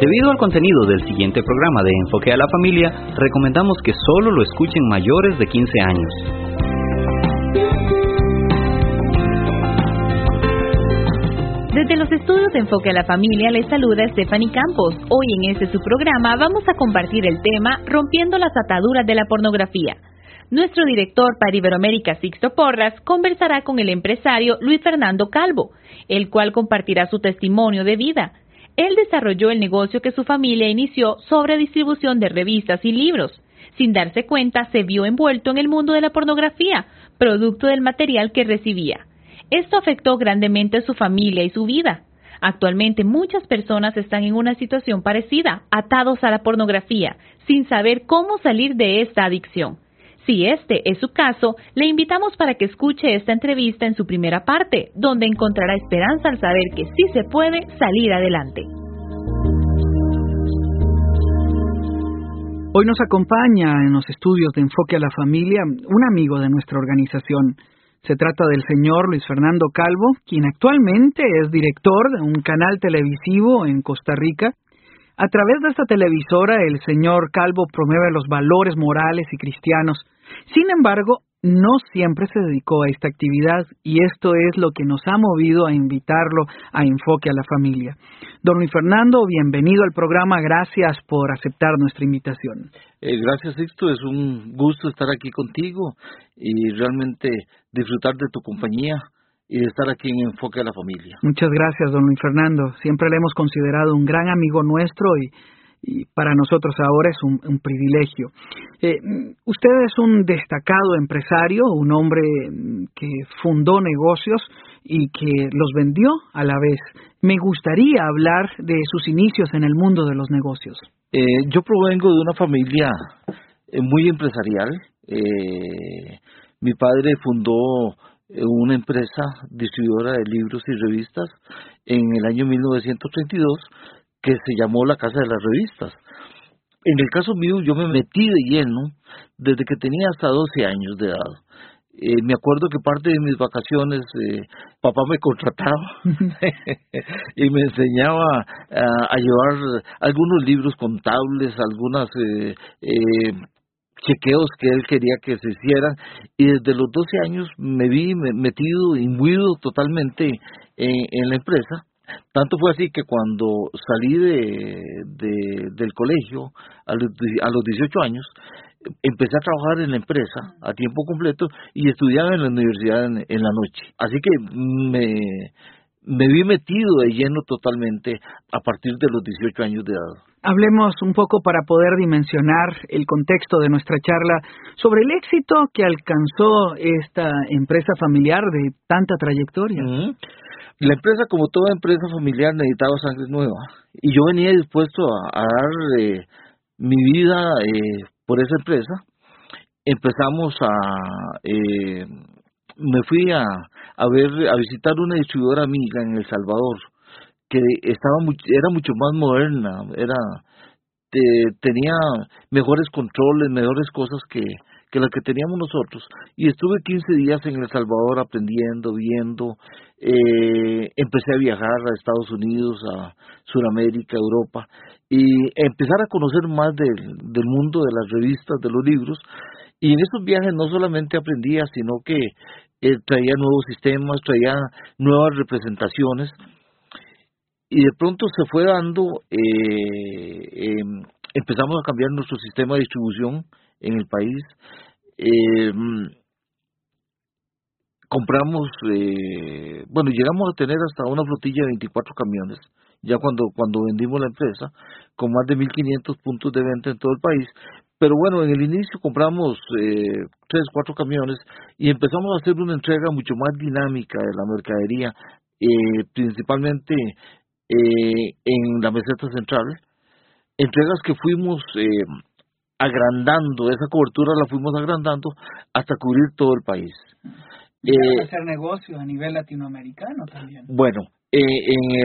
Debido al contenido del siguiente programa de Enfoque a la Familia, recomendamos que solo lo escuchen mayores de 15 años. Desde los estudios de Enfoque a la Familia les saluda Stephanie Campos. Hoy en este su programa vamos a compartir el tema Rompiendo las ataduras de la pornografía. Nuestro director para Iberoamérica, Sixto Porras, conversará con el empresario Luis Fernando Calvo, el cual compartirá su testimonio de vida. Él desarrolló el negocio que su familia inició sobre distribución de revistas y libros. Sin darse cuenta, se vio envuelto en el mundo de la pornografía, producto del material que recibía. Esto afectó grandemente a su familia y su vida. Actualmente muchas personas están en una situación parecida, atados a la pornografía, sin saber cómo salir de esta adicción. Si este es su caso, le invitamos para que escuche esta entrevista en su primera parte, donde encontrará esperanza al saber que sí se puede salir adelante. Hoy nos acompaña en los estudios de Enfoque a la Familia un amigo de nuestra organización. Se trata del señor Luis Fernando Calvo, quien actualmente es director de un canal televisivo en Costa Rica. A través de esta televisora, el señor Calvo promueve los valores morales y cristianos. Sin embargo, no siempre se dedicó a esta actividad y esto es lo que nos ha movido a invitarlo a Enfoque a la Familia. Don Luis Fernando, bienvenido al programa. Gracias por aceptar nuestra invitación. Gracias, Sixto. Es un gusto estar aquí contigo y realmente disfrutar de tu compañía y de estar aquí en Enfoque a la Familia. Muchas gracias, don Luis Fernando. Siempre le hemos considerado un gran amigo nuestro y para nosotros ahora es un privilegio. Usted es un destacado empresario, un hombre que fundó negocios y que los vendió a la vez. Me gustaría hablar de sus inicios en el mundo de los negocios. Yo provengo de una familia muy empresarial. Mi padre fundó una empresa distribuidora de libros y revistas en el año 1932 que se llamó la Casa de las Revistas. En el caso mío, yo me metí de lleno desde que tenía hasta 12 años de edad. Me acuerdo que parte de mis vacaciones papá me contrataba y me enseñaba a llevar algunos libros contables, algunas chequeos que él quería que se hicieran, y desde los 12 años me vi metido, imbuido totalmente en la empresa. Tanto fue así que cuando salí del colegio a los 18 años, empecé a trabajar en la empresa a tiempo completo y estudiaba en la universidad en la noche. Así que me vi metido de lleno totalmente a partir de los 18 años de edad. Hablemos un poco para poder dimensionar el contexto de nuestra charla sobre el éxito que alcanzó esta empresa familiar de tanta trayectoria. La empresa, como toda empresa familiar, necesitaba sangre nueva y yo venía dispuesto a dar mi vida por esa empresa. Empezamos me fui a visitar una distribuidora amiga en El Salvador que era mucho más moderna, tenía mejores controles, mejores cosas que las que teníamos nosotros, y estuve 15 días en El Salvador aprendiendo, viendo. Empecé a viajar a Estados Unidos, a Sudamérica, Europa, y empezar a conocer más del mundo de las revistas, de los libros. Y en esos viajes no solamente aprendía, sino que traía nuevos sistemas, traía nuevas representaciones, y de pronto se fue dando, empezamos a cambiar nuestro sistema de distribución en el país. Compramos, llegamos a tener hasta una flotilla de 24 camiones, ya cuando vendimos la empresa, con más de 1.500 puntos de venta en todo el país. Pero bueno, en el inicio compramos 3, 4 camiones y empezamos a hacer una entrega mucho más dinámica de la mercadería, principalmente en la meseta central. Entregas que fuimos agrandando, esa cobertura la fuimos agrandando hasta cubrir todo el país. Hacer negocio a nivel latinoamericano también. Bueno,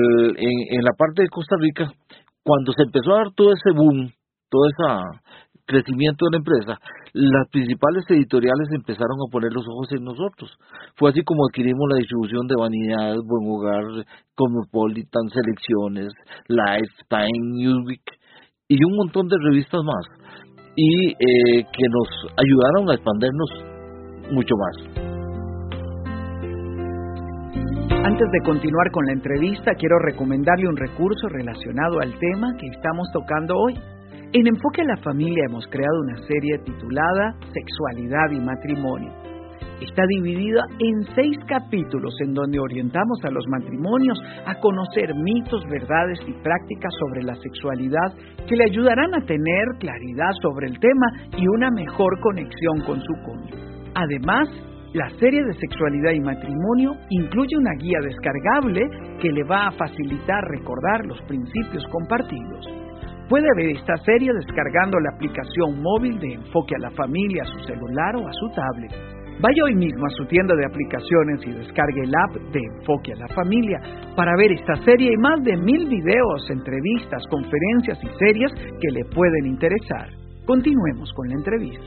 en la parte de Costa Rica, cuando se empezó a dar todo ese boom, toda esa crecimiento de la empresa, las principales editoriales empezaron a poner los ojos en nosotros. Fue así como adquirimos la distribución de Vanidad, Buen Hogar, Cosmopolitan, Selecciones, Lifetime, Newsweek y un montón de revistas más, y que nos ayudaron a expandirnos mucho más. Antes de continuar con la entrevista, quiero recomendarle un recurso relacionado al tema que estamos tocando hoy. En Enfoque a la Familia hemos creado una serie titulada Sexualidad y Matrimonio. Está dividida en 6 capítulos en donde orientamos a los matrimonios a conocer mitos, verdades y prácticas sobre la sexualidad que le ayudarán a tener claridad sobre el tema y una mejor conexión con su cónyuge. Además, la serie de Sexualidad y Matrimonio incluye una guía descargable que le va a facilitar recordar los principios compartidos. Puede ver esta serie descargando la aplicación móvil de Enfoque a la Familia a su celular o a su tablet. Vaya hoy mismo a su tienda de aplicaciones y descargue el app de Enfoque a la Familia para ver esta serie y más de 1000 videos, entrevistas, conferencias y series que le pueden interesar. Continuemos con la entrevista.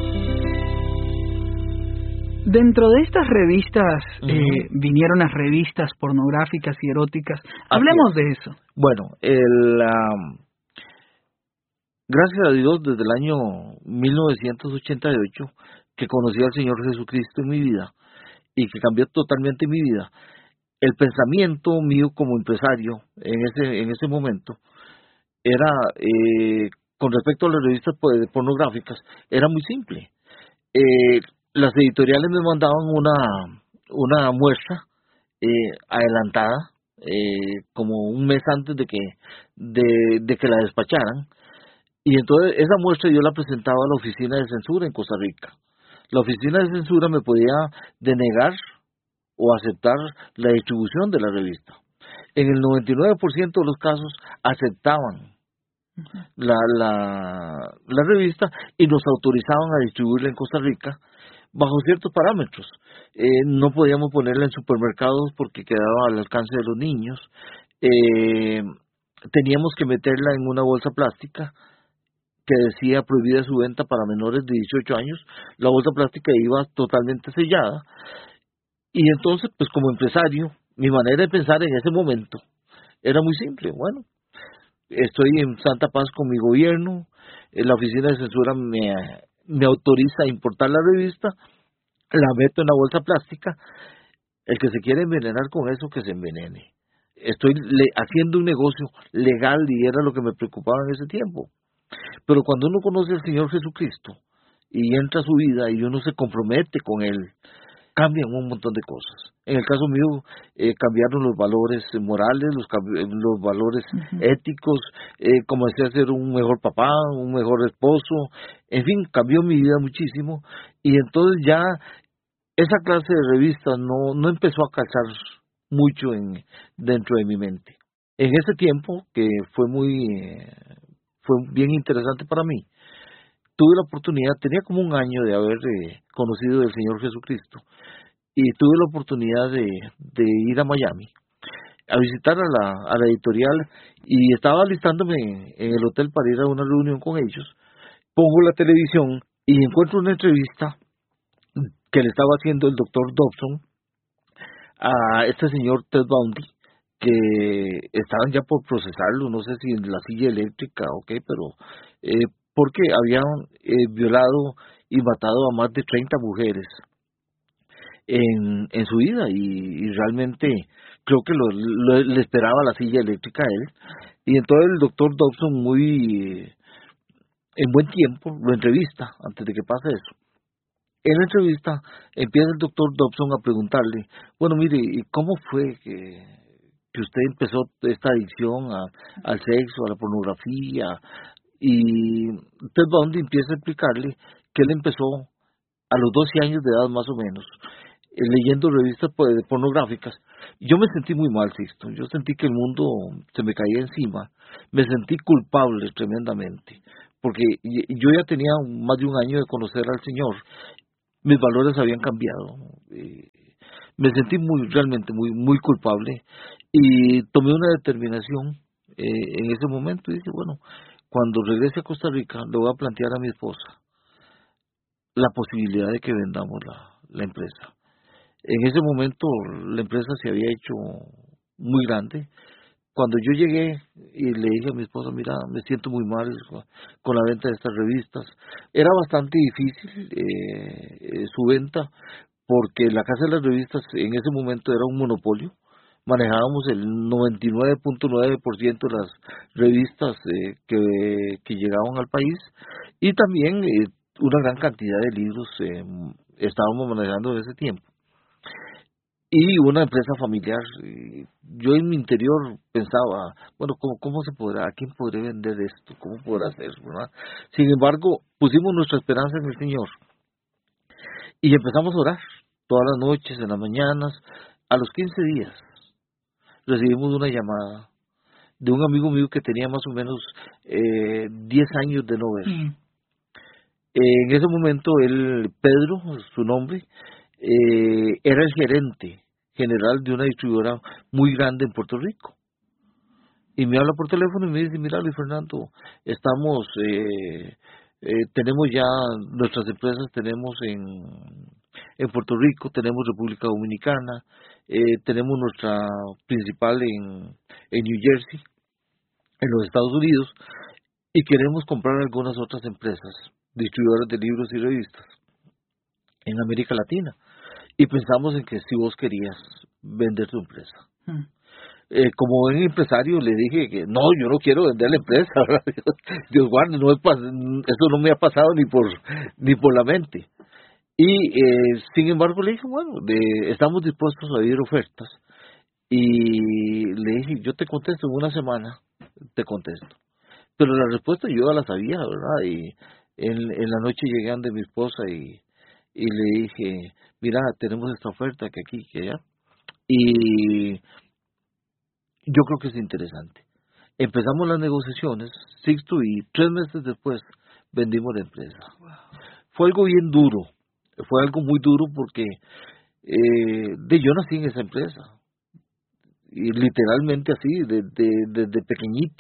Dentro de estas revistas vinieron las revistas pornográficas y eróticas. Hablemos de eso. Bueno, gracias a Dios, desde el año 1988, que conocí al Señor Jesucristo en mi vida y que cambió totalmente mi vida, el pensamiento mío como empresario en ese momento era, con respecto a las revistas pornográficas, era muy simple. Las editoriales me mandaban una muestra adelantada, como un mes antes de que la despacharan, y entonces esa muestra yo la presentaba a la oficina de censura en Costa Rica. La oficina de censura me podía denegar o aceptar la distribución de la revista. En el 99% de los casos aceptaban la revista y nos autorizaban a distribuirla en Costa Rica bajo ciertos parámetros. No podíamos ponerla en supermercados porque quedaba al alcance de los niños. Teníamos que meterla en una bolsa plástica que decía prohibida su venta para menores de 18 años. La bolsa plástica iba totalmente sellada. Y entonces, pues como empresario, mi manera de pensar en ese momento era muy simple. Bueno, estoy en santa paz con mi gobierno, la oficina de censura me autoriza a importar la revista, la meto en la bolsa plástica, el que se quiere envenenar con eso, que se envenene. Estoy haciendo un negocio legal y era lo que me preocupaba en ese tiempo. Pero cuando uno conoce al Señor Jesucristo y entra a su vida y uno se compromete con Él, cambian un montón de cosas. En el caso mío, cambiaron los valores morales, los valores éticos, comencé a ser un mejor papá, un mejor esposo, en fin, cambió mi vida muchísimo, y entonces ya esa clase de revistas no empezó a calzar mucho dentro de mi mente. En ese tiempo, que fue bien interesante para mí, tuve la oportunidad, tenía como un año de haber conocido al Señor Jesucristo, y tuve la oportunidad de ir a Miami a visitar a la editorial, y estaba alistándome en el hotel para ir a una reunión con ellos. Pongo la televisión y encuentro una entrevista que le estaba haciendo el doctor Dobson a este señor Ted Bundy, que estaban ya por procesarlo, no sé si en la silla eléctrica o qué, pero porque habían violado y matado a más de 30 mujeres en su vida, y realmente creo que le esperaba la silla eléctrica a él. Y entonces el doctor Dobson, muy en buen tiempo, lo entrevista antes de que pase eso. En la entrevista empieza el doctor Dobson a preguntarle, bueno, mire, ¿y cómo fue que usted empezó esta adicción al sexo, a la pornografía? Y Ted Bundy empieza a explicarle que él empezó a los 12 años de edad más o menos, leyendo revistas pornográficas. Yo me sentí muy mal, Sixto. Yo sentí que el mundo se me caía encima. Me sentí culpable tremendamente, porque yo ya tenía más de un año de conocer al Señor. Mis valores habían cambiado. Me sentí realmente muy culpable, y tomé una determinación en ese momento, y dije, bueno, cuando regrese a Costa Rica le voy a plantear a mi esposa la posibilidad de que vendamos la empresa. En ese momento la empresa se había hecho muy grande. Cuando yo llegué y le dije a mi esposa, mira, me siento muy mal con la venta de estas revistas, era bastante difícil su venta, porque la Casa de las Revistas en ese momento era un monopolio. Manejábamos el 99.9% de las revistas que llegaban al país, y también una gran cantidad de libros estábamos manejando en ese tiempo. Y una empresa familiar. Yo en mi interior pensaba, bueno, ¿cómo se podrá? ¿A quién podré vender esto? ¿Cómo podrá hacer? ¿Verdad? Sin embargo, pusimos nuestra esperanza en el Señor y empezamos a orar todas las noches, en las mañanas. A los 15 días recibimos una llamada de un amigo mío que tenía más o menos 10 años de no ver. En ese momento Pedro, su nombre, era el gerente general de una distribuidora muy grande en Puerto Rico, y me habla por teléfono y me dice, mira, Luis Fernando, estamos tenemos ya nuestras empresas, tenemos en Puerto Rico, tenemos República Dominicana, tenemos nuestra principal en New Jersey, en los Estados Unidos, y queremos comprar algunas otras empresas distribuidoras de libros y revistas en América Latina, y pensamos en que si vos querías vender tu empresa. Como buen empresario le dije que no, yo no quiero vender la empresa, ¿verdad? Dios guarde, eso no me ha pasado ni por la mente. Y sin embargo le dije, bueno, estamos dispuestos a oír ofertas, y le dije, yo te contesto en una semana, te contesto. Pero la respuesta yo ya la sabía, ¿verdad? Y en la noche llegué ante mi esposa y le dije, mira, tenemos esta oferta que aquí, que allá, y yo creo que es interesante. Empezamos las negociaciones, Sixto, y 3 meses después vendimos la empresa. Wow. Fue algo bien duro, fue algo muy duro porque yo nací en esa empresa, y literalmente así, desde pequeñito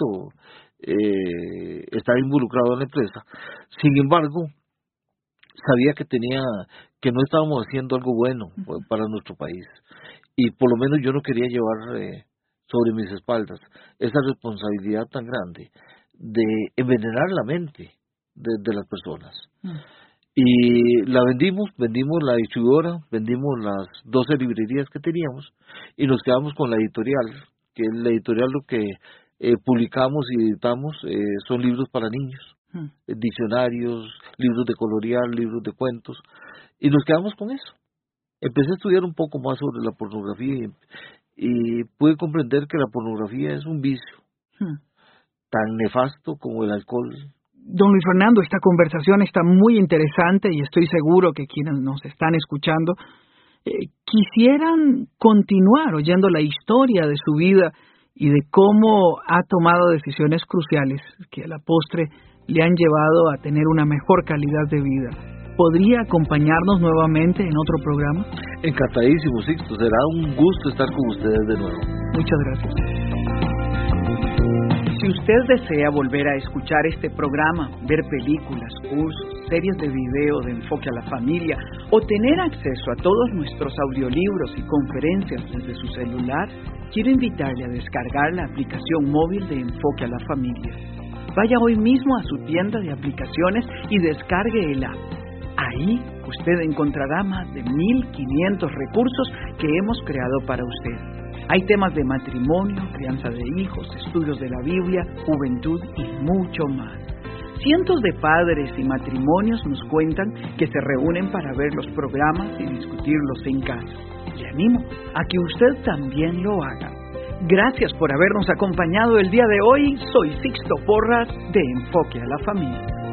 estaba involucrado en la empresa. Sin embargo, sabía que no estábamos haciendo algo bueno para nuestro país, y por lo menos yo no quería llevar sobre mis espaldas esa responsabilidad tan grande de envenenar la mente de las personas. Y la vendimos la distribuidora, vendimos las 12 librerías que teníamos, y nos quedamos con la editorial, que la editorial lo que publicamos y editamos son libros para niños, diccionarios, libros de colorear, libros de cuentos, y nos quedamos con eso. Empecé a estudiar un poco más sobre la pornografía y pude comprender que la pornografía es un vicio tan nefasto como el alcohol. Don Luis Fernando, esta conversación está muy interesante y estoy seguro que quienes nos están escuchando quisieran continuar oyendo la historia de su vida y de cómo ha tomado decisiones cruciales que a la postre le han llevado a tener una mejor calidad de vida. ¿Podría acompañarnos nuevamente en otro programa? Encantadísimo, Sixto. Será un gusto estar con ustedes de nuevo. Muchas gracias. Si usted desea volver a escuchar este programa, ver películas, cursos, series de video de Enfoque a la Familia o tener acceso a todos nuestros audiolibros y conferencias desde su celular, quiero invitarle a descargar la aplicación móvil de Enfoque a la Familia. Vaya hoy mismo a su tienda de aplicaciones y descargue el app. Ahí usted encontrará más de 1,500 recursos que hemos creado para usted. Hay temas de matrimonio, crianza de hijos, estudios de la Biblia, juventud y mucho más. Cientos de padres y matrimonios nos cuentan que se reúnen para ver los programas y discutirlos en casa. Le animo a que usted también lo haga. Gracias por habernos acompañado el día de hoy. Soy Sixto Porras de Enfoque a la Familia.